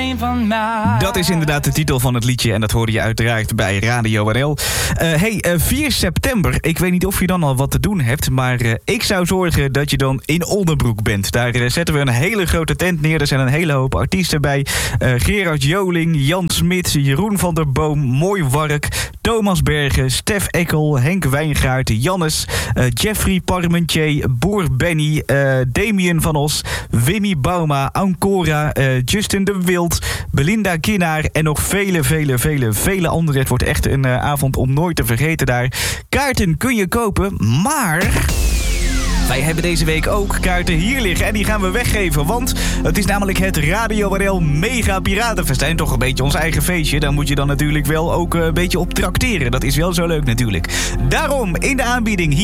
alleen van mij. Dat is inderdaad de titel van het liedje en dat hoorde je uiteraard bij Radio NL. 4 september, ik weet niet of je dan al wat te doen hebt, maar ik zou zorgen dat je dan in Oldenbroek bent. Daar zetten we een hele grote tent neer, er zijn een hele hoop artiesten bij. Gerard Joling, Jan Smit, Jeroen van der Boom, Mooi Wark, Thomas Bergen, Stef Ekkel, Henk Wijngaard, Jannes, Jeffrey Parmentier, Boer Benny, Damien van Os, Wimmy Bauma, Ancora, Justin de Wild, Belinda Kinnaar en nog vele anderen. Het wordt echt een avond om nooit te vergeten daar. Kaarten kun je kopen, maar wij hebben deze week ook kaarten hier liggen en die gaan we weggeven. Want het is namelijk het Radio NL Mega Piratenfestijn. Toch een beetje ons eigen feestje. Daar moet je dan natuurlijk wel ook een beetje op trakteren. Dat is wel zo leuk natuurlijk. Daarom in de aanbieding hier